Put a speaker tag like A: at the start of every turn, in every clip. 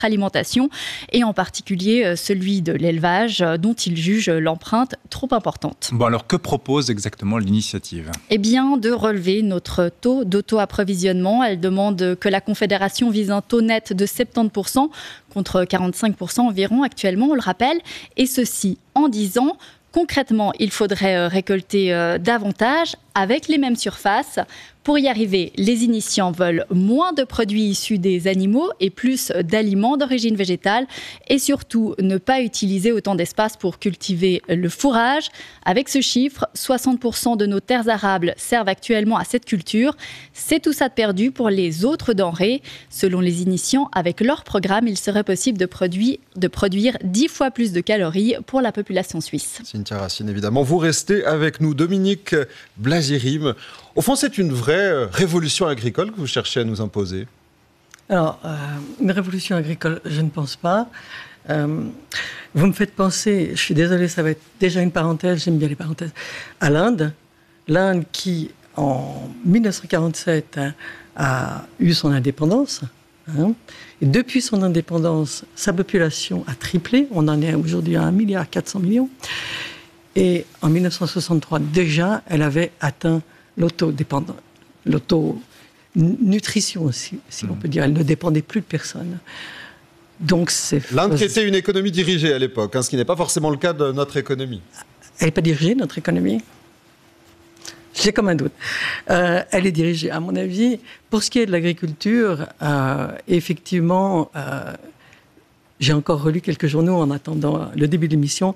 A: alimentation et en particulier celui de l'élevage dont il juge l'empreinte trop importante.
B: Bon, alors que propose exactement l'initiative ?
A: Eh bien, de relever notre taux d'auto-approvisionnement. Elle demande que la Confédération vise un taux net de 70% contre 45% environ actuellement, on le rappelle, et ceci en 10 ans. Concrètement, il faudrait récolter davantage avec les mêmes surfaces. Pour y arriver, les initiants veulent moins de produits issus des animaux et plus d'aliments d'origine végétale et surtout ne pas utiliser autant d'espace pour cultiver le fourrage. Avec ce chiffre, 60% de nos terres arables servent actuellement à cette culture. C'est tout ça de perdu pour les autres denrées. Selon les initiants, avec leur programme, il serait possible de produire 10 fois plus de calories pour la population suisse.
C: Cynthia Racine, évidemment. Vous restez avec nous, Dominique Blazirim. Au fond, c'est une vraie révolution agricole que vous cherchez à nous imposer.
D: Alors, une révolution agricole, je ne pense pas. Vous me faites penser, je suis désolée, ça va être déjà une parenthèse, j'aime bien les parenthèses, à l'Inde. L'Inde qui, en 1947, a eu son indépendance. Et depuis son indépendance, sa population a triplé. On en est aujourd'hui à 1,4 milliard. Et en 1963, déjà, elle avait atteint l'autonutrition, si on peut dire. Elle ne dépendait plus de personne. Donc
C: l'Inde qui était une économie dirigée à l'époque, ce qui n'est pas forcément le cas de notre économie.
D: Elle n'est pas dirigée, notre économie ? J'ai comme un doute. Elle est dirigée, à mon avis. Pour ce qui est de l'agriculture, effectivement, j'ai encore relu quelques journaux en attendant le début de l'émission.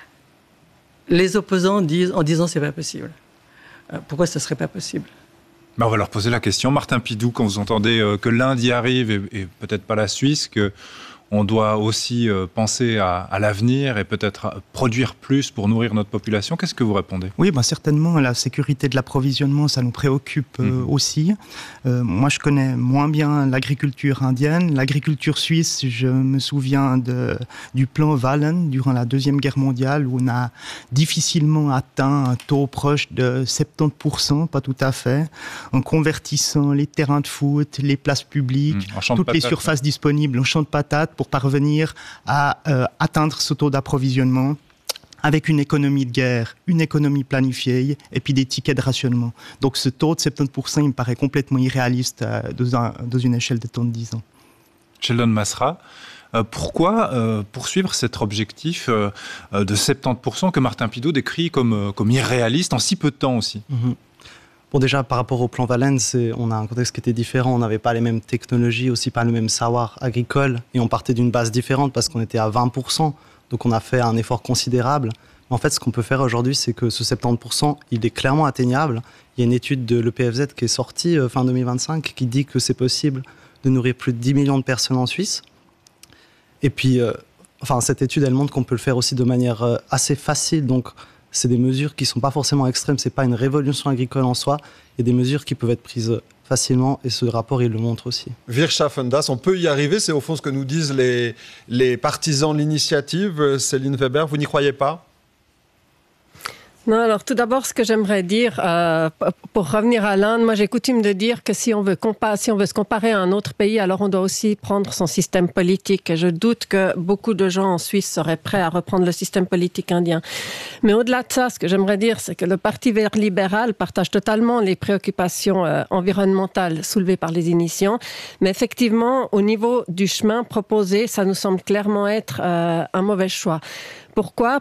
D: Les opposants disent, en disant c'est pas possible. Pourquoi ça serait pas possible ?
B: On va leur poser la question. Martin Pidou, quand vous entendez que l'Inde y arrive et peut-être pas la Suisse, qu'on doit aussi penser à l'avenir et peut-être produire plus pour nourrir notre population, qu'est-ce que vous répondez ?
E: Oui, certainement, la sécurité de l'approvisionnement, ça nous préoccupe aussi. Moi, je connais moins bien l'agriculture indienne. L'agriculture suisse, je me souviens du plan Wallen durant la Deuxième Guerre mondiale, où on a difficilement atteint un taux proche de 70%, pas tout à fait, en convertissant les terrains de foot, les places publiques, toutes les surfaces disponibles en champs de patates, pour parvenir à atteindre ce taux d'approvisionnement avec une économie de guerre, une économie planifiée et puis des tickets de rationnement. Donc ce taux de 70%, il me paraît complètement irréaliste dans une échelle de temps de 10 ans.
B: Sheldon Masra, pourquoi poursuivre cet objectif de 70% que Martin Pidou décrit comme irréaliste en si peu de temps aussi ?
F: Bon, déjà, par rapport au plan Wallen, on a un contexte qui était différent. On n'avait pas les mêmes technologies, aussi pas le même savoir agricole. Et on partait d'une base différente parce qu'on était à 20%. Donc, on a fait un effort considérable. En fait, ce qu'on peut faire aujourd'hui, c'est que ce 70%, il est clairement atteignable. Il y a une étude de l'EPFZ qui est sortie fin 2025 qui dit que c'est possible de nourrir plus de 10 millions de personnes en Suisse. Et puis, cette étude, elle montre qu'on peut le faire aussi de manière assez facile. Donc, c'est des mesures qui ne sont pas forcément extrêmes, ce n'est pas une révolution agricole en soi, il y a des mesures qui peuvent être prises facilement et ce rapport, il le montre aussi.
C: Vircha Fundas, on peut y arriver, c'est au fond ce que nous disent les partisans de l'initiative. Céline Weber, vous n'y croyez pas ?
G: Non, alors tout d'abord, ce que j'aimerais dire, pour revenir à l'Inde, moi j'ai coutume de dire que si on veut se comparer à un autre pays, alors on doit aussi prendre son système politique. Et je doute que beaucoup de gens en Suisse seraient prêts à reprendre le système politique indien. Mais au-delà de ça, ce que j'aimerais dire, c'est que le Parti vert libéral partage totalement les préoccupations environnementales soulevées par les initiants. Mais effectivement, au niveau du chemin proposé, ça nous semble clairement être un mauvais choix. Pourquoi ?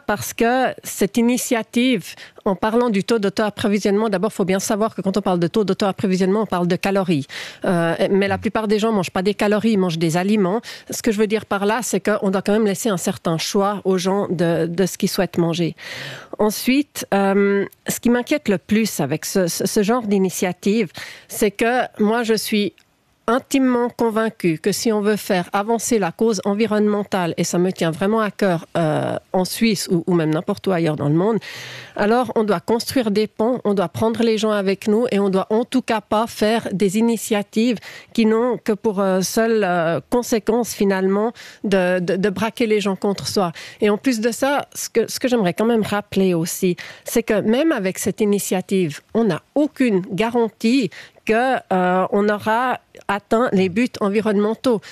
G: Parce que cette initiative, en parlant du taux d'auto-approvisionnement, d'abord, il faut bien savoir que quand on parle de taux d'auto-approvisionnement, on parle de calories. Mais la plupart des gens ne mangent pas des calories, ils mangent des aliments. Ce que je veux dire par là, c'est qu'on doit quand même laisser un certain choix aux gens de ce qu'ils souhaitent manger. Ensuite, ce qui m'inquiète le plus avec ce genre d'initiative, c'est que moi, je suis intimement convaincue que si on veut faire avancer la cause environnementale, et ça me tient vraiment à cœur en Suisse ou même n'importe où ailleurs dans le monde, alors on doit construire des ponts, on doit prendre les gens avec nous et on doit en tout cas pas faire des initiatives qui n'ont que pour seule conséquence finalement de braquer les gens contre soi. Et en plus de ça, ce que j'aimerais quand même rappeler aussi, c'est que même avec cette initiative, on n'a aucune garantie qu'on aura atteint les buts environnementaux. Pourquoi ?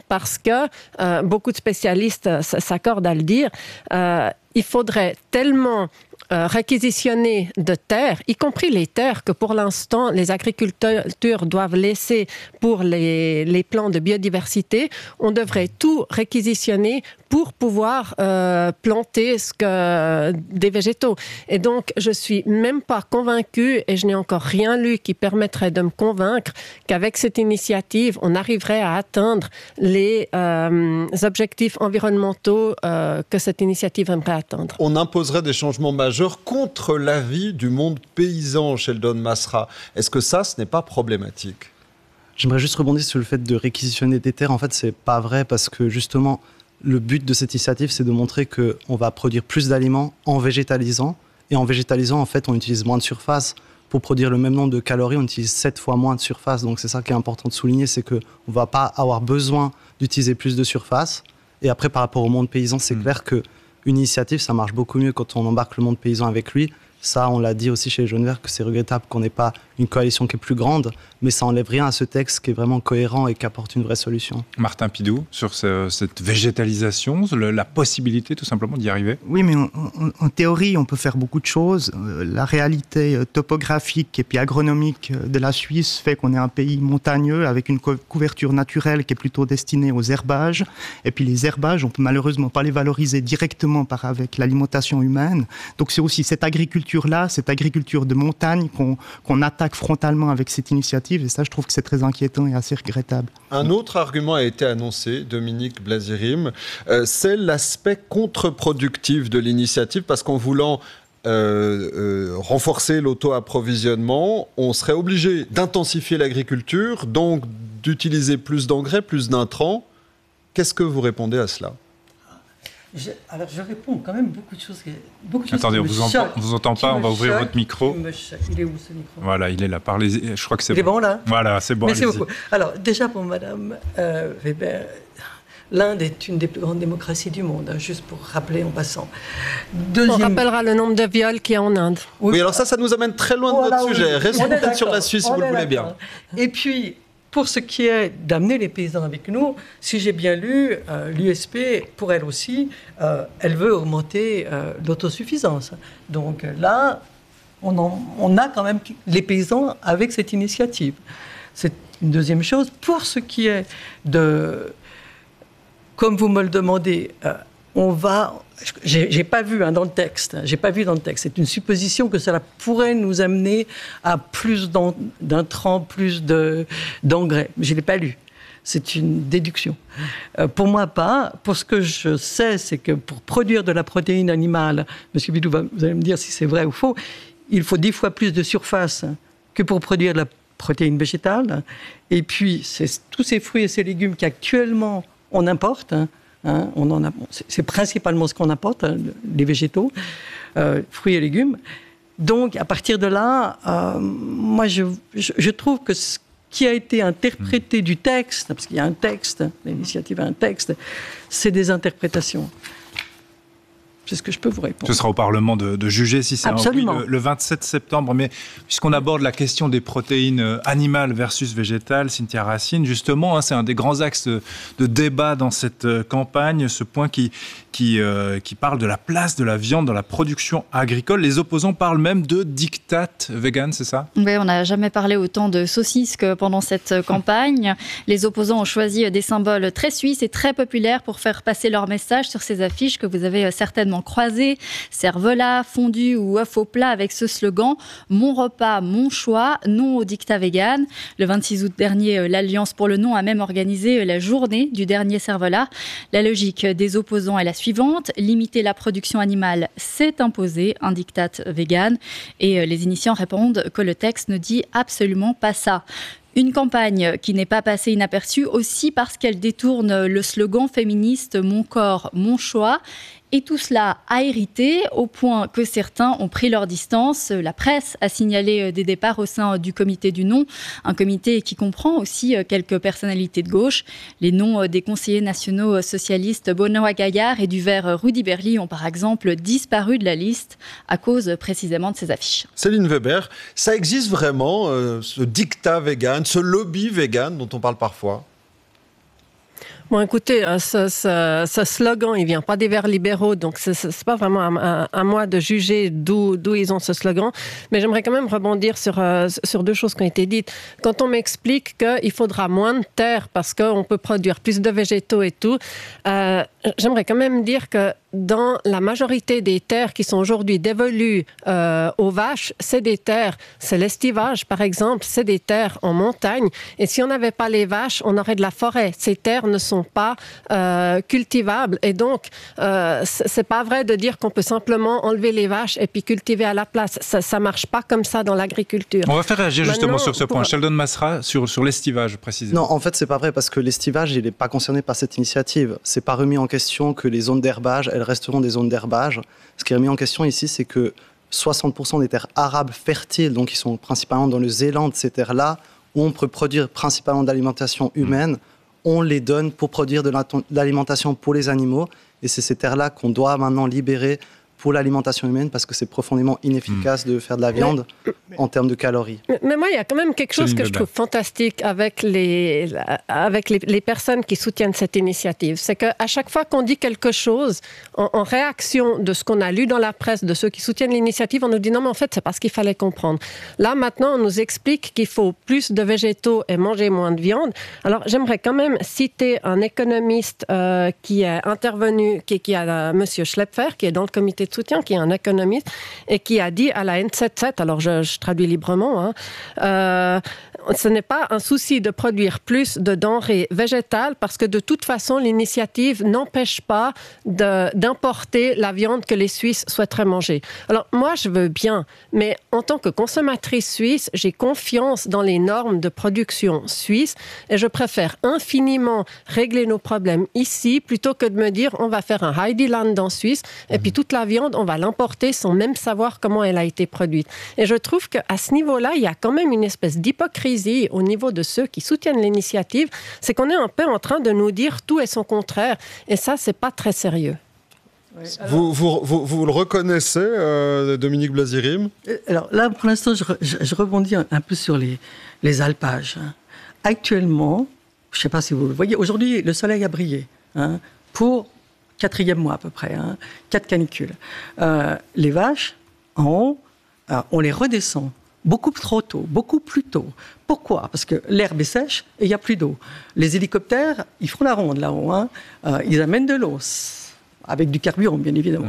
G: parce que beaucoup de spécialistes s'accordent à le dire, il faudrait tellement réquisitionner de terres, y compris les terres que pour l'instant les agriculteurs doivent laisser pour les plans de biodiversité. On devrait tout réquisitionner pour pouvoir planter des végétaux. Et donc, je suis même pas convaincue, et je n'ai encore rien lu qui permettrait de me convaincre qu'avec cette initiative, on arriverait à atteindre les objectifs environnementaux que cette initiative aimerait atteindre.
C: On imposerait des changements majeurs contre l'avis du monde paysan, Sheldon Masra. Est-ce que ça, ce n'est pas problématique ?
F: J'aimerais juste rebondir sur le fait de réquisitionner des terres. En fait, c'est pas vrai parce que justement, le but de cette initiative, c'est de montrer qu'on va produire plus d'aliments en végétalisant. Et en végétalisant, en fait, on utilise moins de surface. Pour produire le même nombre de calories, on utilise 7 fois moins de surface. Donc c'est ça qui est important de souligner, c'est qu'on ne va pas avoir besoin d'utiliser plus de surface. Et après, par rapport au monde paysan, c'est clair qu'une initiative, ça marche beaucoup mieux quand on embarque le monde paysan avec lui. Ça, on l'a dit aussi chez les Jeunes Verts, que c'est regrettable qu'on n'ait pas une coalition qui est plus grande, mais ça n'enlève rien à ce texte qui est vraiment cohérent et qui apporte une vraie solution.
B: Martin Pidou, sur cette végétalisation, la possibilité tout simplement d'y arriver ?
E: Oui, mais en théorie, on peut faire beaucoup de choses. La réalité topographique et puis agronomique de la Suisse fait qu'on est un pays montagneux avec une couverture naturelle qui est plutôt destinée aux herbages. Et puis les herbages, on peut malheureusement pas les valoriser directement avec l'alimentation humaine. Donc c'est aussi cette agriculture-là, cette agriculture de montagne qu'on attaque frontalement avec cette initiative. Et ça, je trouve que c'est très inquiétant et assez regrettable.
C: Un autre argument a été annoncé, Dominique Blazirim, c'est l'aspect contre-productif de l'initiative, parce qu'en voulant renforcer l'auto-approvisionnement, on serait obligé d'intensifier l'agriculture, donc d'utiliser plus d'engrais, plus d'intrants. Qu'est-ce que vous répondez à cela ?
D: Alors, je réponds quand même beaucoup de choses.
B: Attendez, on ne vous entend pas, on va ouvrir votre micro.
D: Il est où ce micro ?
B: Voilà, il est là. Parlez-y. Je crois que c'est bon.
D: Il est bon là ?
B: Voilà, c'est bon.
D: Merci beaucoup. Alors, déjà pour Madame Weber, l'Inde est une des plus grandes démocraties du monde, hein, juste pour rappeler en passant.
G: On rappellera le nombre de viols qu'il y a en Inde.
C: Oui, alors ça nous amène très loin de notre sujet. Restons peut-être sur la Suisse, si vous le voulez bien.
D: Et puis, pour ce qui est d'amener les paysans avec nous, si j'ai bien lu, l'USP, pour elle aussi, elle veut augmenter l'autosuffisance. Donc là, on a quand même les paysans avec cette initiative. C'est une deuxième chose. Pour ce qui est de... Comme vous me le demandez, on va... J'ai pas vu dans le texte. C'est une supposition que cela pourrait nous amener à plus d'intrants, plus d'engrais. Je l'ai pas lu. C'est une déduction. Pour moi, pas. Pour ce que je sais, c'est que pour produire de la protéine animale, Monsieur Bidou, vous allez me dire si c'est vrai ou faux, il faut 10 fois plus de surface que pour produire de la protéine végétale. Et puis, c'est tous ces fruits et ces légumes qu'actuellement on importe. C'est principalement ce qu'on importe, les végétaux, fruits et légumes. Donc, à partir de là, moi, je trouve que ce qui a été interprété du texte, parce qu'il y a un texte, l'initiative a un texte, c'est des interprétations. C'est ce que je peux vous répondre.
B: Ce sera au Parlement de juger si c'est un oui le 27 septembre. Mais puisqu'on aborde la question des protéines animales versus végétales, Cynthia Racine, justement, c'est un des grands axes de débat dans cette campagne, ce point qui parle de la place de la viande dans la production agricole. Les opposants parlent même de diktat vegan, c'est ça ?
A: Oui, on n'a jamais parlé autant de saucisses que pendant cette campagne. Les opposants ont choisi des symboles très suisses et très populaires pour faire passer leur message sur ces affiches que vous avez certainement croisées. Cervelas, fondue ou œuf au plat avec ce slogan « Mon repas, mon choix, non au diktat vegan ». Le 26 août dernier, l'Alliance pour le non a même organisé la journée du dernier cervelas. La logique des opposants est la suivante, limiter la production animale, c'est imposer un diktat vegan. Et les initiants répondent que le texte ne dit absolument pas ça. Une campagne qui n'est pas passée inaperçue aussi parce qu'elle détourne le slogan féministe « Mon corps, mon choix ». Et tout cela a hérité au point que certains ont pris leur distance. La presse a signalé des départs au sein du comité du non, un comité qui comprend aussi quelques personnalités de gauche. Les noms des conseillers nationaux socialistes Benoît Gaillard et du Vert Rudy Berli ont par exemple disparu de la liste à cause précisément de ces affiches.
C: Céline Weber, ça existe vraiment, ce diktat vegan, ce lobby vegan dont on parle parfois ?
G: Bon, écoutez, ce slogan, il vient pas des Verts libéraux, donc c'est pas vraiment à moi de juger d'où ils ont ce slogan. Mais j'aimerais quand même rebondir sur deux choses qui ont été dites. Quand on m'explique qu'il faudra moins de terre parce qu'on peut produire plus de végétaux et tout, j'aimerais quand même dire que dans la majorité des terres qui sont aujourd'hui dévolues aux vaches, c'est des terres, c'est l'estivage par exemple, c'est des terres en montagne. Et si on n'avait pas les vaches, on aurait de la forêt. Ces terres ne sont pas cultivables. Et donc, c'est pas vrai de dire qu'on peut simplement enlever les vaches et puis cultiver à la place. Ça marche pas comme ça dans l'agriculture.
B: On va faire réagir justement sur ce point. Sheldon Masra, sur l'estivage précisément.
F: Non, en fait, c'est pas vrai parce que l'estivage, il n'est pas concerné par cette initiative. C'est pas remis en question que les zones d'herbage, elles resteront des zones d'herbage. Ce qui est remis en question ici, c'est que 60% des terres arables fertiles, donc qui sont principalement dans le Zéland, ces terres-là, où on peut produire principalement d'alimentation humaine, on les donne pour produire de l'alimentation pour les animaux. Et c'est ces terres-là qu'on doit maintenant libérer pour l'alimentation humaine parce que c'est profondément inefficace de faire de la viande en termes de calories.
G: Mais moi, il y a quand même quelque chose que je trouve fantastique avec les personnes qui soutiennent cette initiative. C'est qu'à chaque fois qu'on dit quelque chose, en réaction de ce qu'on a lu dans la presse, de ceux qui soutiennent l'initiative, on nous dit non, mais en fait, c'est parce qu'il fallait comprendre. Là, maintenant, on nous explique qu'il faut plus de végétaux et manger moins de viande. Alors, j'aimerais quand même citer un économiste qui est intervenu, qui est M. Schlepfer, qui est dans le comité de soutien, qui est un économiste, et qui a dit à la N77, alors je traduis librement, ce n'est pas un souci de produire plus de denrées végétales parce que de toute façon, l'initiative n'empêche pas d'importer la viande que les Suisses souhaiteraient manger. Alors moi, je veux bien, mais en tant que consommatrice suisse, j'ai confiance dans les normes de production suisse et je préfère infiniment régler nos problèmes ici plutôt que de me dire on va faire un Heidiland en Suisse et puis toute la viande, on va l'importer sans même savoir comment elle a été produite. Et je trouve qu'à ce niveau-là, il y a quand même une espèce d'hypocrisie au niveau de ceux qui soutiennent l'initiative, c'est qu'on est un peu en train de nous dire tout et son contraire. Et ça, c'est pas très sérieux.
C: Oui, alors... vous le reconnaissez, Dominique Blazirim ?
D: Alors là, pour l'instant, je rebondis un peu sur les alpages. Actuellement, je ne sais pas si vous le voyez, aujourd'hui, le soleil a brillé pour 4e mois à peu près, 4 canicules. Les vaches, en haut, on les redescend. Beaucoup trop tôt, beaucoup plus tôt. Pourquoi ? Parce que l'herbe est sèche et il n'y a plus d'eau. Les hélicoptères, ils font la ronde là-haut. Ils amènent de l'eau, avec du carburant, bien évidemment.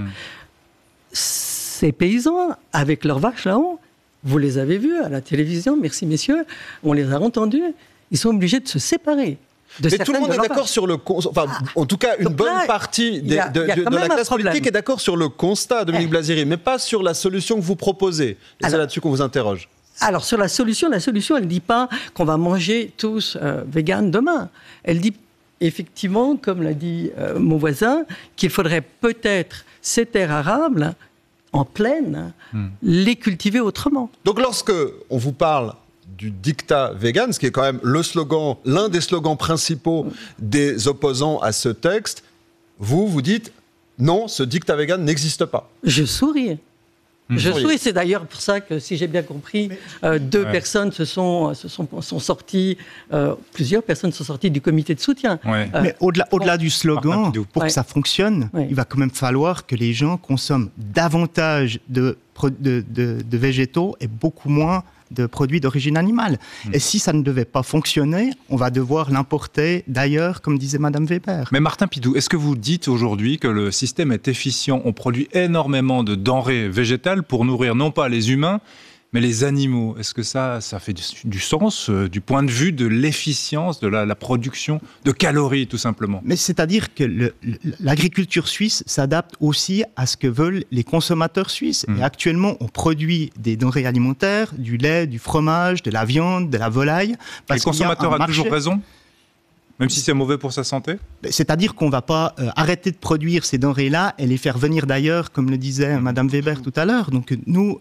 D: Ces paysans, avec leurs vaches là-haut, vous les avez vus à la télévision, merci messieurs, on les a entendus, ils sont obligés de se séparer.
C: Mais tout le monde est d'accord sur le... Enfin, en tout cas, une bonne partie de la classe politique est d'accord sur le constat, Dominique Blazirim, mais pas sur la solution que vous proposez. Et c'est là-dessus qu'on vous interroge.
D: Alors, sur la solution, elle ne dit pas qu'on va manger tous vegan demain. Elle dit effectivement, comme l'a dit mon voisin, qu'il faudrait peut-être ces terres arables, en plaine, les cultiver autrement.
C: Donc, lorsque on vous parle du dictat vegan, ce qui est quand même l'un des slogans principaux des opposants à ce texte, vous dites non, ce dictat vegan n'existe pas.
D: Je souris. Je souris. C'est d'ailleurs pour ça que, si j'ai bien compris, deux personnes sont sorties, plusieurs personnes sont sorties du comité de soutien.
E: Mais au-delà du slogan, pour que ça fonctionne, il va quand même falloir que les gens consomment davantage de végétaux et beaucoup moins de produits d'origine animale. Et si ça ne devait pas fonctionner, on va devoir l'importer d'ailleurs, comme disait Madame Weber.
B: Mais Martin Pidou, est-ce que vous dites aujourd'hui que le système est efficient ? On produit énormément de denrées végétales pour nourrir non pas les humains, mais les animaux. Est-ce que ça fait du sens du point de vue de l'efficience de la production de calories, tout simplement ?
E: Mais c'est-à-dire que l'agriculture suisse s'adapte aussi à ce que veulent les consommateurs suisses. Et actuellement, on produit des denrées alimentaires, du lait, du fromage, de la viande, de la volaille.
B: Le consommateur a toujours raison ? Même si c'est mauvais pour sa santé ?
E: C'est-à-dire qu'on ne va pas arrêter de produire ces denrées-là et les faire venir d'ailleurs, comme le disait Madame Weber tout à l'heure. Donc nous,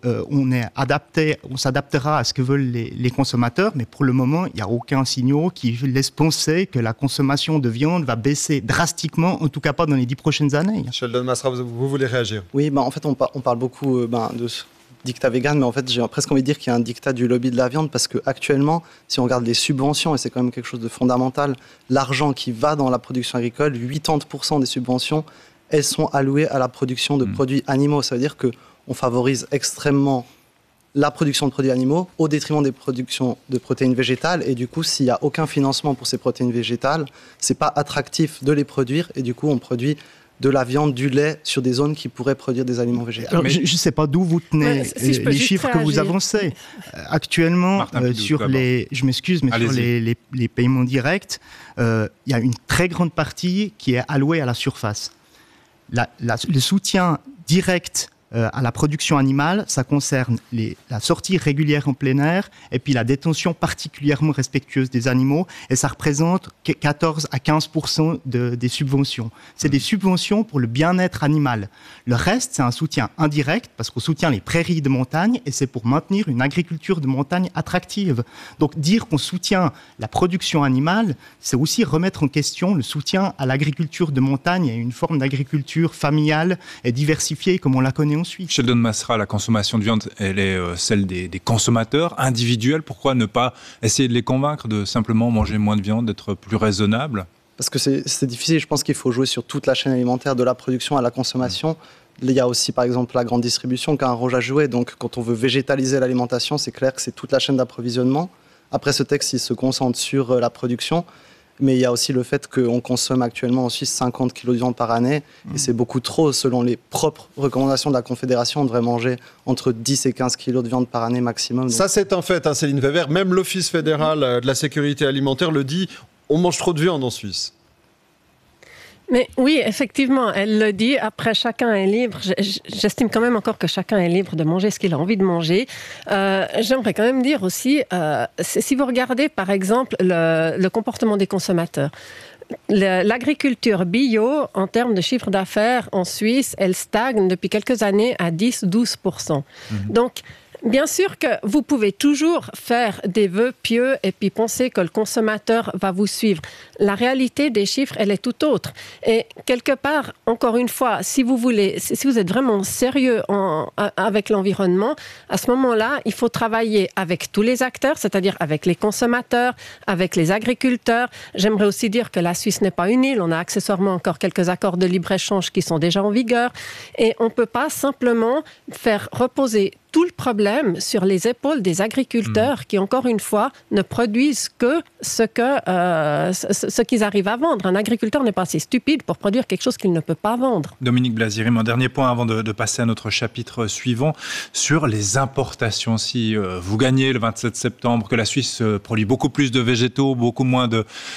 E: on s'adaptera à ce que veulent les consommateurs, mais pour le moment, il n'y a aucun signal qui laisse penser que la consommation de viande va baisser drastiquement, en tout cas pas dans les 10 prochaines années.
C: Sheldon Masra, vous voulez réagir ?
F: Oui, en fait, on parle beaucoup dictat vegan, mais en fait, j'ai presque envie de dire qu'il y a un dictat du lobby de la viande, parce qu'actuellement, si on regarde les subventions, et c'est quand même quelque chose de fondamental, l'argent qui va dans la production agricole, 80% des subventions, elles sont allouées à la production de produits animaux. Ça veut dire qu'on favorise extrêmement la production de produits animaux au détriment des productions de protéines végétales. Et du coup, s'il n'y a aucun financement pour ces protéines végétales, ce n'est pas attractif de les produire. Et du coup, on produit de la viande, du lait sur des zones qui pourraient produire des aliments végétaux.
E: Alors, je ne sais pas d'où vous tenez les chiffres que vous avancez. Actuellement, sur les, je m'excuse, mais sur les paiements directs, il y a une très grande partie qui est allouée à la surface. Le soutien direct à la production animale, ça concerne la sortie régulière en plein air et puis la détention particulièrement respectueuse des animaux, et ça représente 14 à 15% des subventions. C'est des subventions pour le bien-être animal. Le reste, c'est un soutien indirect parce qu'on soutient les prairies de montagne et c'est pour maintenir une agriculture de montagne attractive. Donc dire qu'on soutient la production animale, c'est aussi remettre en question le soutien à l'agriculture de montagne et une forme d'agriculture familiale et diversifiée comme on la connaît en Suisse.
B: Sheldon Masra, la consommation de viande, elle est celle des consommateurs individuels. Pourquoi ne pas essayer de les convaincre de simplement manger moins de viande, d'être plus raisonnable ?
F: Parce que c'est difficile. Je pense qu'il faut jouer sur toute la chaîne alimentaire, de la production à la consommation. Il y a aussi, par exemple, la grande distribution qui a un rôle à jouer. Donc, quand on veut végétaliser l'alimentation, c'est clair que c'est toute la chaîne d'approvisionnement. Après, ce texte, il se concentre sur la production. Mais il y a aussi le fait qu'on consomme actuellement en Suisse 50 kg de viande par année. Et c'est beaucoup trop. Selon les propres recommandations de la Confédération, on devrait manger entre 10 et 15 kg de viande par année maximum. Donc...
C: Ça, c'est un fait, hein, Céline Weber. Même l'Office fédéral de la sécurité alimentaire le dit. On mange trop de viande en Suisse.
G: Mais oui, effectivement, elle le dit. Après, chacun est libre. J'estime quand même encore que chacun est libre de manger ce qu'il a envie de manger. J'aimerais quand même dire aussi, si vous regardez par exemple le comportement des consommateurs, l'agriculture bio, en termes de chiffre d'affaires en Suisse, elle stagne depuis quelques années à 10-12%. Donc, bien sûr que vous pouvez toujours faire des vœux pieux et puis penser que le consommateur va vous suivre. La réalité des chiffres, elle est tout autre. Et quelque part, encore une fois, si vous êtes vraiment sérieux avec l'environnement, à ce moment-là, il faut travailler avec tous les acteurs, c'est-à-dire avec les consommateurs, avec les agriculteurs. J'aimerais aussi dire que la Suisse n'est pas une île. On a accessoirement encore quelques accords de libre-échange qui sont déjà en vigueur. Et on ne peut pas simplement faire reposer tout le problème sur les épaules des agriculteurs qui, encore une fois, ne produisent que ce qu'ils arrivent à vendre. Un agriculteur n'est pas assez stupide pour produire quelque chose qu'il ne peut pas vendre.
B: Dominique Blaziri, mon dernier point avant de passer à notre chapitre suivant, sur les importations. Si vous gagnez le 27 septembre que la Suisse produit beaucoup plus de végétaux, beaucoup moins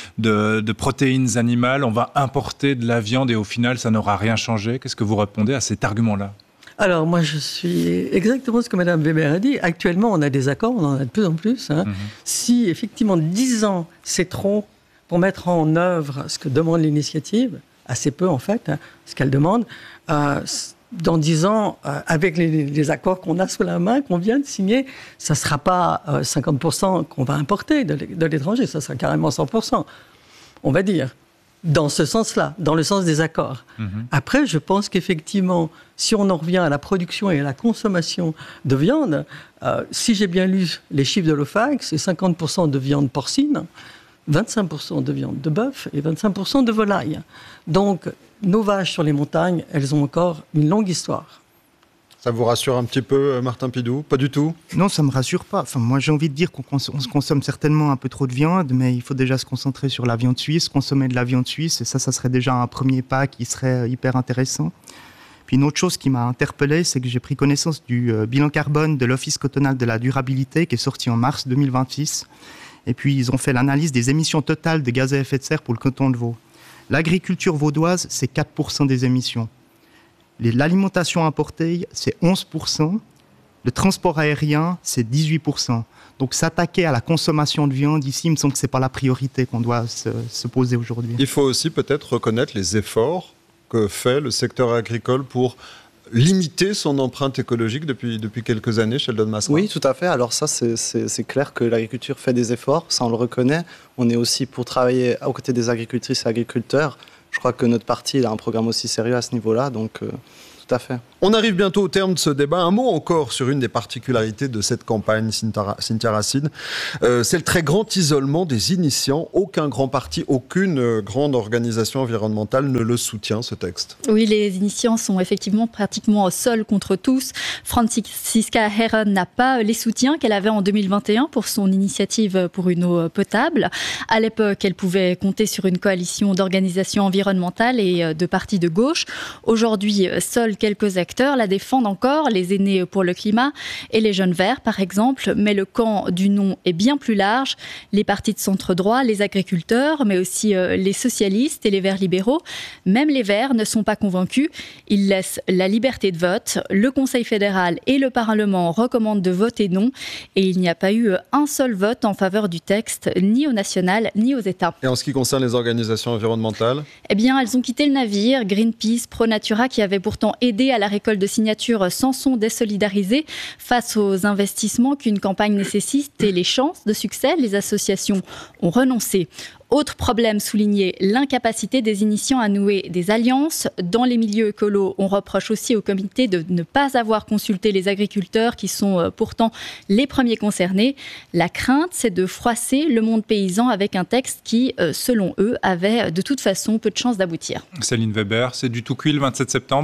B: de protéines animales, on va importer de la viande et au final, ça n'aura rien changé. Qu'est-ce que vous répondez à cet argument-là ?
D: Alors, moi, je suis exactement ce que Mme Weber a dit. Actuellement, on a des accords, on en a de plus en plus. Hein. Si, effectivement, 10 ans, c'est trop pour mettre en œuvre ce que demande l'initiative, assez peu, en fait, hein, ce qu'elle demande, dans 10 ans, avec les accords qu'on a sous la main, qu'on vient de signer, ça ne sera pas 50% qu'on va importer de l'étranger, ça sera carrément 100%, on va dire. Dans ce sens-là, dans le sens des accords. Après, je pense qu'effectivement, si on en revient à la production et à la consommation de viande, si j'ai bien lu les chiffres de l'OFAC, c'est 50% de viande porcine, 25% de viande de bœuf et 25% de volaille. Donc, nos vaches sur les montagnes, elles ont encore une longue histoire.
C: Ça vous rassure un petit peu, Martin Pidou ? Pas du tout ?
E: Non, ça ne me rassure pas. Enfin, moi, j'ai envie de dire qu'on se consomme certainement un peu trop de viande, mais il faut déjà se concentrer sur la viande suisse, consommer de la viande suisse, et ça serait déjà un premier pas qui serait hyper intéressant. Puis une autre chose qui m'a interpellé, c'est que j'ai pris connaissance du bilan carbone de l'Office cantonal de la durabilité qui est sorti en mars 2026. Et puis, ils ont fait l'analyse des émissions totales de gaz à effet de serre pour le canton de Vaud. L'agriculture vaudoise, c'est 4% des émissions. L'alimentation importée, c'est 11%. Le transport aérien, c'est 18%. Donc s'attaquer à la consommation de viande ici, il me semble que ce n'est pas la priorité qu'on doit se poser aujourd'hui.
C: Il faut aussi peut-être reconnaître les efforts que fait le secteur agricole pour limiter son empreinte écologique depuis quelques années, Sheldon Masra.
F: Oui, tout à fait. Alors ça, c'est clair que l'agriculture fait des efforts, ça on le reconnaît. On est aussi pour travailler aux côtés des agricultrices et agriculteurs. Je crois que notre parti a un programme aussi sérieux à ce niveau-là, donc Tout à fait.
C: On arrive bientôt au terme de ce débat. Un mot encore sur une des particularités de cette campagne, Cynthia Racine. C'est le très grand isolement des initiants. Aucun grand parti, aucune grande organisation environnementale ne le soutient, ce texte.
A: Oui, les initiants sont effectivement pratiquement seuls contre tous. Franziska Heeren n'a pas les soutiens qu'elle avait en 2021 pour son initiative pour une eau potable. À l'époque, elle pouvait compter sur une coalition d'organisations environnementales et de partis de gauche. Aujourd'hui, seuls quelques acteurs la défendent encore, les aînés pour le climat et les jeunes verts par exemple, mais le camp du non est bien plus large. Les partis de centre-droit, les agriculteurs, mais aussi les socialistes et les verts libéraux. Même les verts ne sont pas convaincus. Ils laissent la liberté de vote. Le Conseil fédéral et le Parlement recommandent de voter non et il n'y a pas eu un seul vote en faveur du texte, ni au national, ni aux États.
C: Et en ce qui concerne les organisations environnementales ?
A: Eh bien, elles ont quitté le navire. Greenpeace, ProNatura, qui avait pourtant aidé à la récolte de signatures, s'en sont désolidarisées face aux investissements qu'une campagne nécessite et les chances de succès. Les associations ont renoncé. Autre problème souligné, l'incapacité des initiants à nouer des alliances. Dans les milieux écolos, on reproche aussi au comité de ne pas avoir consulté les agriculteurs qui sont pourtant les premiers concernés. La crainte, c'est de froisser le monde paysan avec un texte qui, selon eux, avait de toute façon peu de chances d'aboutir.
B: Céline Weber, c'est du tout cuit le 27 septembre ?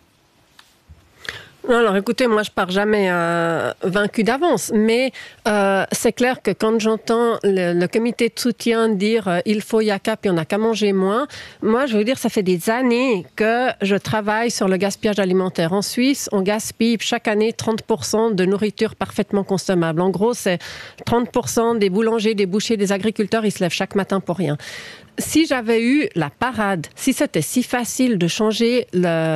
G: Alors écoutez, moi je pars jamais vaincu d'avance, mais c'est clair que quand j'entends le comité de soutien dire il faut YACA puis on n'a qu'à manger moins, moi je veux dire ça fait des années que je travaille sur le gaspillage alimentaire. En Suisse, on gaspille chaque année 30% de nourriture parfaitement consommable. En gros, c'est 30% des boulangers, des bouchers, des agriculteurs, ils se lèvent chaque matin pour rien. Si j'avais eu la parade, si c'était si facile de changer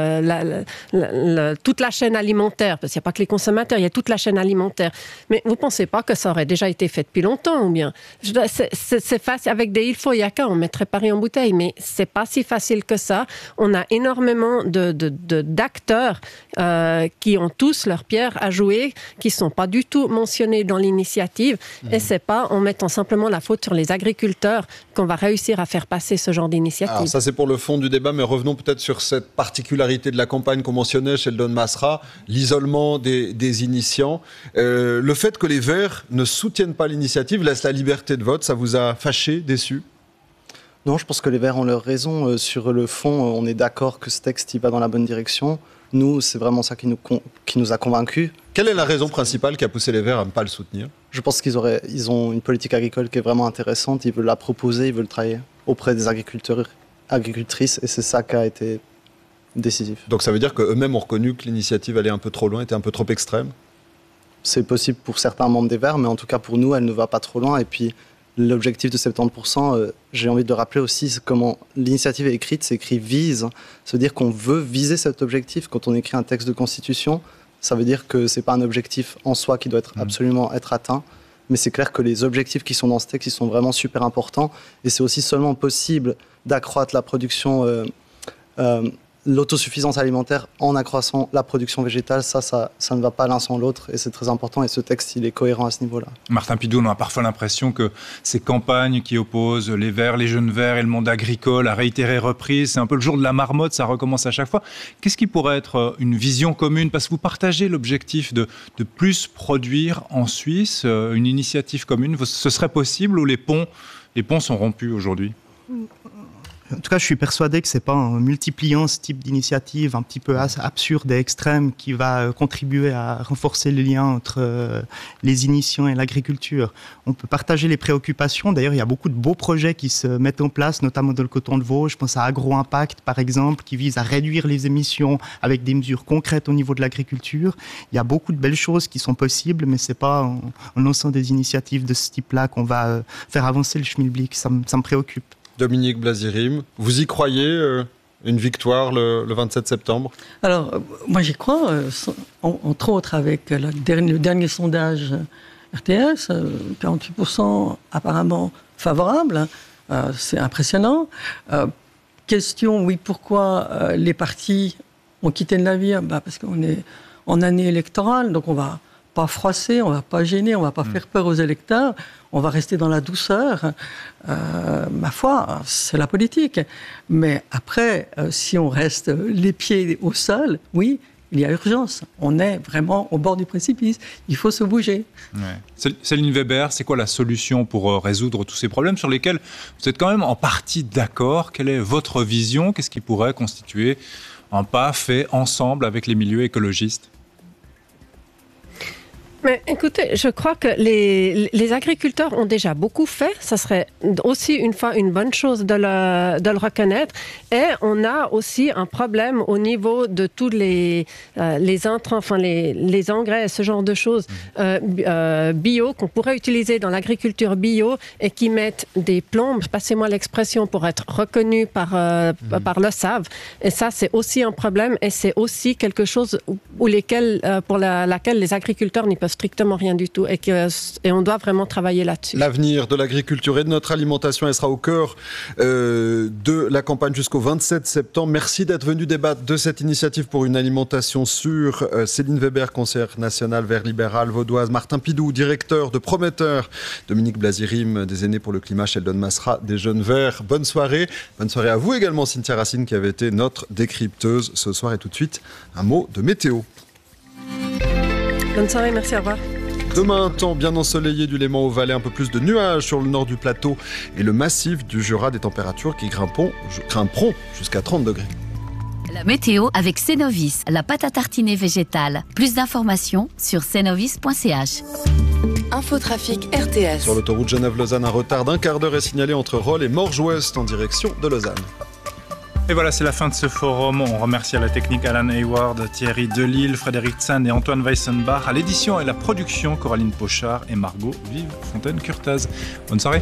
G: toute la chaîne alimentaire, parce qu'il n'y a pas que les consommateurs, il y a toute la chaîne alimentaire, mais vous ne pensez pas que ça aurait déjà été fait depuis longtemps ou bien? C'est facile, avec des il faut YACA, on mettrait Paris en bouteille, mais c'est pas si facile que ça. On a énormément d'acteurs qui ont tous leur pierre à jouer, qui ne sont pas du tout mentionnés dans l'initiative, et c'est pas en mettant simplement la faute sur les agriculteurs qu'on va réussir à faire passer ce genre d'initiative.
C: Alors ça c'est pour le fond du débat, mais revenons peut-être sur cette particularité de la campagne qu'on mentionnait, Sheldon Masra, l'isolement des initiants. Le fait que les Verts ne soutiennent pas l'initiative, laisse la liberté de vote, ça vous a fâché, déçu ?
F: Non, je pense que les Verts ont leur raison. Sur le fond, on est d'accord que ce texte il va dans la bonne direction. Nous, c'est vraiment ça qui nous a convaincus.
C: Quelle est la raison principale qui a poussé les Verts à ne pas le soutenir ?
F: Je pense qu'ils ont une politique agricole qui est vraiment intéressante. Ils veulent la proposer, ils veulent travailler auprès des agriculteurs, agricultrices, et c'est ça qui a été décisif.
C: Donc ça veut dire qu'eux-mêmes ont reconnu que l'initiative allait un peu trop loin, était un peu trop extrême ?
F: C'est possible pour certains membres des Verts, mais en tout cas pour nous, elle ne va pas trop loin. Et puis l'objectif de 70%, j'ai envie de le rappeler aussi, c'est comment l'initiative est écrite, c'est écrit vise. Ça veut dire qu'on veut viser cet objectif. Quand on écrit un texte de constitution, ça veut dire que ce n'est pas un objectif en soi qui doit absolument être atteint. Mais c'est clair que les objectifs qui sont dans ce texte, ils sont vraiment super importants. Et c'est aussi seulement possible d'accroître la production, l'autosuffisance alimentaire en accroissant la production végétale. Ça ne va pas l'un sans l'autre. Et c'est très important. Et ce texte, il est cohérent à ce niveau-là.
B: Martin Pidou, on a parfois l'impression que ces campagnes qui opposent les Verts, les jeunes Verts et le monde agricole à réitérées reprises, c'est un peu le jour de la marmotte, ça recommence à chaque fois. Qu'est-ce qui pourrait être une vision commune ? Parce que vous partagez l'objectif de plus produire en Suisse, une initiative commune. Ce serait possible ou les ponts sont rompus aujourd'hui ?
E: En tout cas, je suis persuadé que ce n'est pas en multipliant ce type d'initiative un petit peu absurde et extrême qui va contribuer à renforcer le lien entre les initiants et l'agriculture. On peut partager les préoccupations. D'ailleurs, il y a beaucoup de beaux projets qui se mettent en place, notamment dans le canton de Vaud. Je pense à Agro-Impact, par exemple, qui vise à réduire les émissions avec des mesures concrètes au niveau de l'agriculture. Il y a beaucoup de belles choses qui sont possibles, mais ce n'est pas en lançant des initiatives de ce type-là qu'on va faire avancer le schmilblick. Ça me préoccupe.
C: Dominique Blazirim, vous y croyez une victoire le 27 septembre ?
D: Alors, moi j'y crois, entre autres avec le dernier sondage RTS, 48% apparemment favorable, c'est impressionnant. Question, oui, pourquoi les partis ont quitté le navire ? Parce qu'on est en année électorale, donc on va pas froisser, on ne va pas gêner, on ne va pas faire peur aux électeurs, on va rester dans la douceur. Ma foi, c'est la politique. Mais après, si on reste les pieds au sol, oui, il y a urgence. On est vraiment au bord du précipice. Il faut se bouger.
B: Ouais. Céline Weber, c'est quoi la solution pour résoudre tous ces problèmes sur lesquels vous êtes quand même en partie d'accord? Quelle est votre vision? Qu'est-ce qui pourrait constituer un pas fait ensemble avec les milieux écologistes?
G: Mais écoutez, je crois que les agriculteurs ont déjà beaucoup fait. Ça serait aussi une bonne chose de le reconnaître. Et on a aussi un problème au niveau de tous les intrants, enfin les engrais, ce genre de choses bio qu'on pourrait utiliser dans l'agriculture bio et qui mettent des plombes, passez-moi l'expression, pour être reconnus par le SAV. Et ça, c'est aussi un problème et c'est aussi quelque chose pour laquelle les agriculteurs n'y peuvent strictement rien du tout et on doit vraiment travailler là-dessus.
C: L'avenir de l'agriculture et de notre alimentation, elle sera au cœur de la campagne jusqu'au 27 septembre. Merci d'être venu débattre de cette initiative pour une alimentation sûre. Céline Weber, conseillère nationale Vert libéral vaudoise, Martin Pidou, directeur de Prometteur, Dominique Blazirim, des Aînés pour le climat, Sheldon Masra, des Jeunes Verts. Bonne soirée. Bonne soirée à vous également, Cynthia Racine, qui avait été notre décrypteuse ce soir. Et tout de suite, un mot de météo.
G: Bonne soirée, merci, au revoir.
C: Demain, un temps bien ensoleillé du Léman au Valais, un peu plus de nuages sur le nord du plateau et le massif du Jura, des températures qui grimperont jusqu'à 30 degrés.
H: La météo avec Cenovis, la pâte à tartiner végétale. Plus d'informations sur cenovis.ch.
I: Infotrafic RTS.
C: Sur l'autoroute Genève-Lausanne, un retard d'1 quart d'heure est signalé entre Rolle et Morges-Ouest en direction de Lausanne.
B: Et voilà, c'est la fin de ce forum. On remercie à la technique Alan Hayward, Thierry Delille, Frédéric Tsan et Antoine Weissenbach. À l'édition et la production, Coraline Pochard et Margot Vive-Fontaine-Curtaz. Bonne soirée.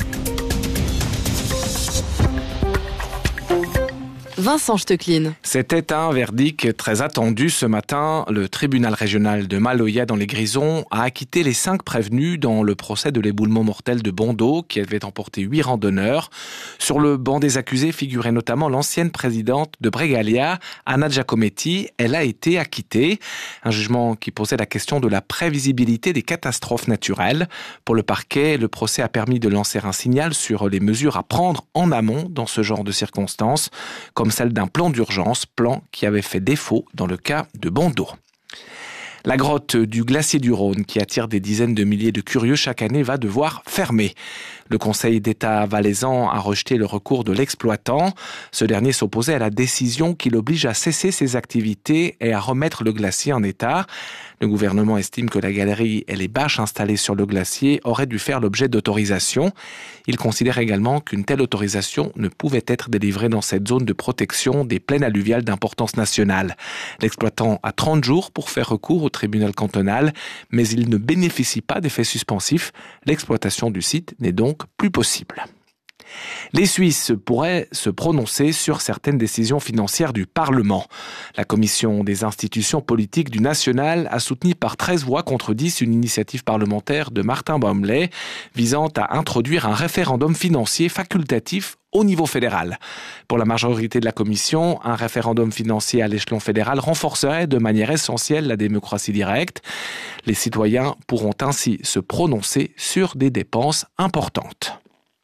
I: Vincent Stecklin.
J: C'était un verdict très attendu ce matin. Le tribunal régional de Maloya dans les Grisons a acquitté les 5 prévenus dans le procès de l'éboulement mortel de Bondo qui avait emporté 8 randonneurs. Sur le banc des accusés figurait notamment l'ancienne présidente de Bregalia, Anna Giacometti. Elle a été acquittée. Un jugement qui posait la question de la prévisibilité des catastrophes naturelles. Pour le parquet, le procès a permis de lancer un signal sur les mesures à prendre en amont dans ce genre de circonstances, comme celle d'un plan d'urgence, plan qui avait fait défaut dans le cas de Bondo. La grotte du glacier du Rhône, qui attire des dizaines de milliers de curieux chaque année, va devoir fermer. Le Conseil d'État valaisan a rejeté le recours de l'exploitant. Ce dernier s'opposait à la décision qui l'oblige à cesser ses activités et à remettre le glacier en état. Le gouvernement estime que la galerie et les bâches installées sur le glacier auraient dû faire l'objet d'autorisation. Il considère également qu'une telle autorisation ne pouvait être délivrée dans cette zone de protection des plaines alluviales d'importance nationale. L'exploitant a 30 jours pour faire recours au tribunal cantonal, mais il ne bénéficie pas d'effets suspensifs. L'exploitation du site n'est donc plus possible. Les Suisses pourraient se prononcer sur certaines décisions financières du Parlement. La commission des institutions politiques du National a soutenu par 13 voix contre 10 une initiative parlementaire de Martin Baumley visant à introduire un référendum financier facultatif au niveau fédéral. Pour la majorité de la commission, un référendum financier à l'échelon fédéral renforcerait de manière essentielle la démocratie directe. Les citoyens pourront ainsi se prononcer sur des dépenses importantes.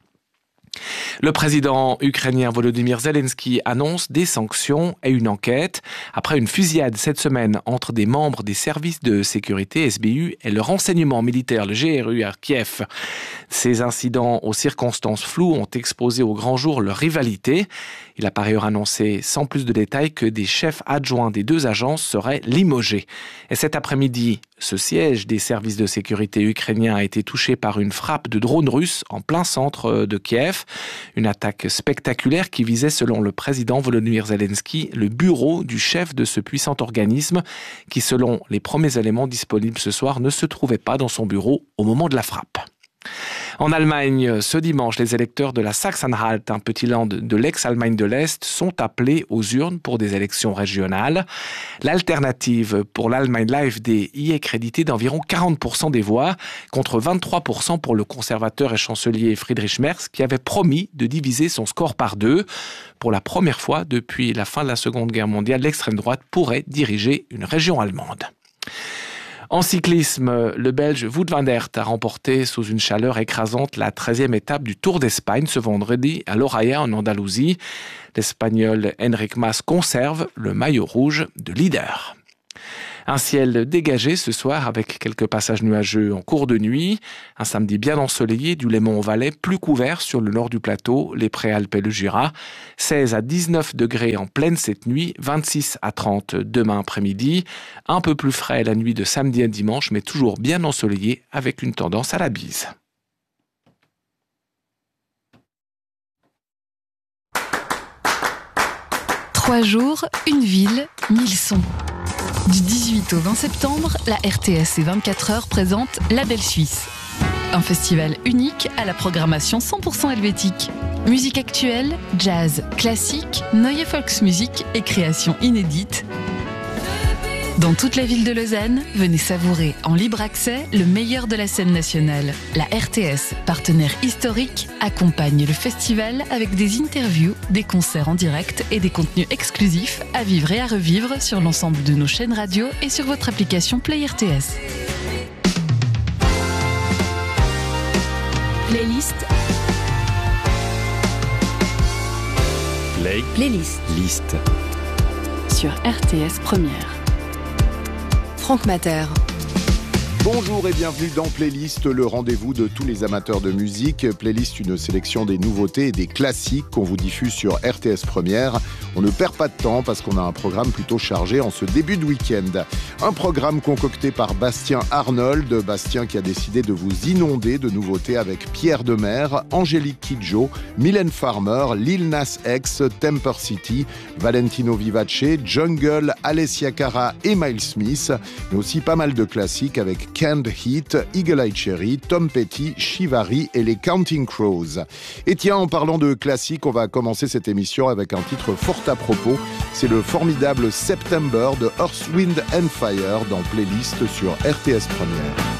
J: Le président ukrainien Volodymyr Zelensky annonce des sanctions et une enquête après une fusillade cette semaine entre des membres des services de sécurité SBU et le renseignement militaire, le GRU à Kiev. Ces incidents aux circonstances floues ont exposé au grand jour leur rivalité. Il a par ailleurs annoncé sans plus de détails que des chefs adjoints des 2 agences seraient limogés. Et cet après-midi, ce siège des services de sécurité ukrainiens a été touché par une frappe de drone russe en plein centre de Kiev. Une attaque spectaculaire qui visait, selon le président Volodymyr Zelensky, le bureau du chef de ce puissant organisme qui, selon les premiers éléments disponibles ce soir, ne se trouvait pas dans son bureau au moment de la frappe. En Allemagne, ce dimanche, les électeurs de la Sachsen-Anhalt, un petit land de l'ex-Allemagne de l'Est, sont appelés aux urnes pour des élections régionales. L'alternative pour l'Allemagne, l'AfD, y est créditée d'environ 40% des voix, contre 23% pour le conservateur et chancelier Friedrich Merz, qui avait promis de diviser son score par 2. Pour la première fois depuis la fin de la Seconde Guerre mondiale, l'extrême droite pourrait diriger une région allemande. En cyclisme, le Belge Wout van Aert a remporté sous une chaleur écrasante la 13e étape du Tour d'Espagne ce vendredi à Loraia en Andalousie. L'Espagnol Enric Mas conserve le maillot rouge de leader. Un ciel dégagé ce soir avec quelques passages nuageux en cours de nuit. Un samedi bien ensoleillé du Léman au Valais, plus couvert sur le nord du plateau, les Préalpes et le Jura. 16 à 19 degrés en pleine cette nuit, 26 à 30 demain après-midi. Un peu plus frais la nuit de samedi à dimanche, mais toujours bien ensoleillé avec une tendance à la bise.
K: Trois jours, une ville, 1000 sons. Du 18 au 20 septembre, la RTS et 24 heures présente La Belle Suisse. Un festival unique à la programmation 100% helvétique. Musique actuelle, jazz, classique, neue Volksmusik et créations inédites. Dans toute la ville de Lausanne, venez savourer en libre accès le meilleur de la scène nationale. La RTS, partenaire historique, accompagne le festival avec des interviews, des concerts en direct et des contenus exclusifs à vivre et à revivre sur l'ensemble de nos chaînes radio et sur votre application Play RTS.
L: Playlist. Playlist.
M: Liste.
L: Sur RTS Première. Franck Mater.
N: Bonjour et bienvenue dans Playlist, le rendez-vous de tous les amateurs de musique. Playlist, une sélection des nouveautés et des classiques qu'on vous diffuse sur RTS Première. On ne perd pas de temps parce qu'on a un programme plutôt chargé en ce début de week-end. Un programme concocté par Bastien Arnold. Bastien qui a décidé de vous inonder de nouveautés avec Pierre Demer, Angélique Kidjo, Mylène Farmer, Lil Nas X, Temper City, Valentino Vivace, Jungle, Alessia Cara et Miles Smith. Mais aussi pas mal de classiques avec Canned Heat, Eagle Eye Cherry, Tom Petty, Shivari et les Counting Crows. Et tiens, en parlant de classiques, on va commencer cette émission avec un titre fort à propos. C'est le formidable September de Earth, Wind and Fire dans Playlist sur RTS Première.